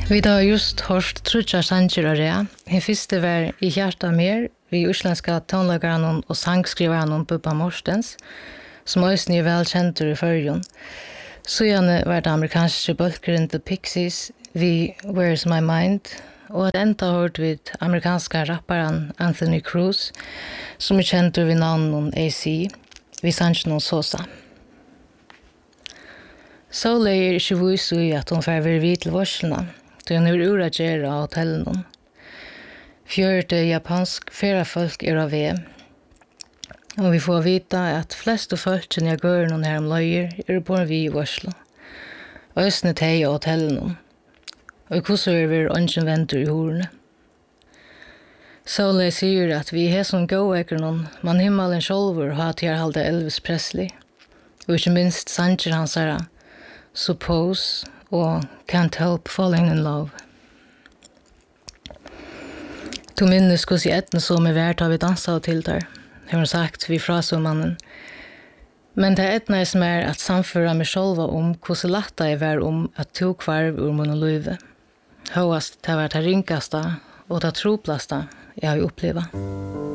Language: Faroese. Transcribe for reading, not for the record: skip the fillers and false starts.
Vi har just hørt trutja sanger og rea. Den første var I hjertet mer, vi uslandska tonlagaren og sangskriveren Bubba Morstens, som også er velkjent I førjon. Så gjerne var det amerikanske bølgeren The Pixies, vi Where's My Mind, og at enda hørte vi amerikanske rapparen Anthony Cruz, som kjent ved navnet AC, vi sannsjen og Sosa. Sola ikke vis I at hun får være vidt til varslene, da hun uragerer av hotellen. Fjørte japansk ferafolk av ved, og vi får vite at flest folk som jeg gør noen her om løyer på vi I varslo. Og østene teg av hotellen. Og I hvordan vi ønsken venter I horene. Sola sier at vi som gåvekkerne, man himmelen sjolver har til å holde Elvis Presley, og ikke minst sanger hans her, Suppose og Can't Help Falling in Love. Du minnes hvordan etne så med vært har vi danset til der, har hun sagt vi frasummannen. Men det etne som at samføre meg sjolva hvordan latta jeg var at to kvarv ur monoloyve. Høyast det var det ringaste og det troplaste jeg har opplevd.